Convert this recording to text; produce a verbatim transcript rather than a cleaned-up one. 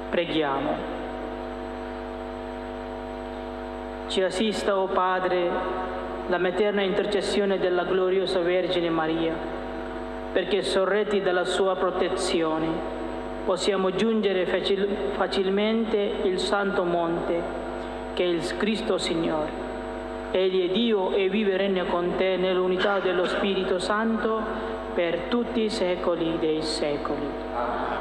Preghiamo. Ci assista, o Padre, la materna intercessione della gloriosa Vergine Maria, perché sorretti dalla sua protezione possiamo giungere facil- facilmente il Santo Monte, che è il Cristo Signore. Egli è Dio e vive e regna con te nell'unità dello Spirito Santo per tutti i secoli dei secoli.